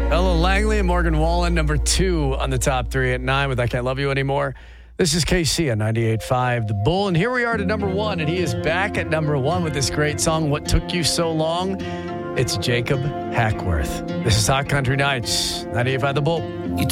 Ella Langley and Morgan Wallen, number 2 on the top 3 at 9 with I Can't Love You Anymore. This is KC on 98.5 The Bull, and here we are to number 1, and he is back at number 1 with this great song, What Took You So Long? It's Jacob Hackworth. This is Hot Country Nights, 98.5 The Bull. You